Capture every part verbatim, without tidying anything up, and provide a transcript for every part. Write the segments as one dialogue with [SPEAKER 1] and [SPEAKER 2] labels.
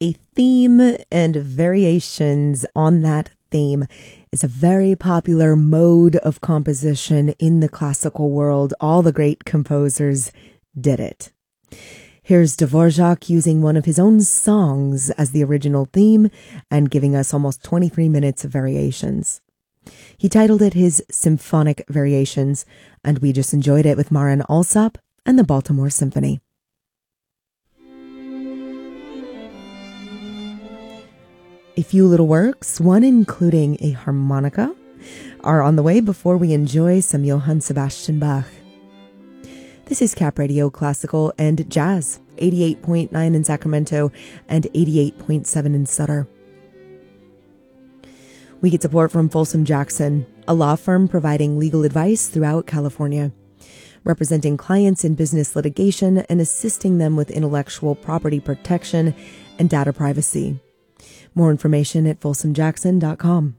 [SPEAKER 1] A theme and variations on that theme is a very popular mode of composition in the classical world. All the great composers did it. Here's Dvorak using one of his own songs as the original theme and giving us almost twenty-three minutes of variations. He titled it his Symphonic Variations, and we just enjoyed it with Marin Alsop and the Baltimore Symphony. A few little works, one including a harmonica, are on the way before we enjoy some Johann Sebastian Bach. This is Cap Radio Classical and Jazz, eighty-eight point nine in Sacramento and eighty-eight point seven in Sutter. We get support from Folsom Jackson, a law firm providing legal advice throughout California, representing clients in business litigation and assisting them with intellectual property protection and data privacy. More information at folsom jackson dot com.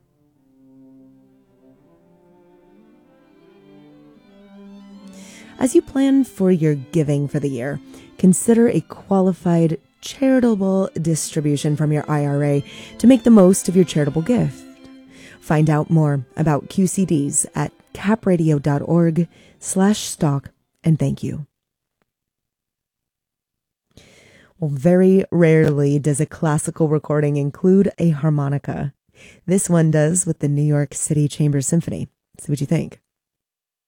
[SPEAKER 1] As you plan for your giving for the year, consider a qualified charitable distribution from your I R A to make the most of your charitable gift. Find out more about Q C Ds at capradio.org slash stock and thank you. Well, very rarely does a classical recording include a harmonica. This one does with the New York City Chamber Symphony. See what you think.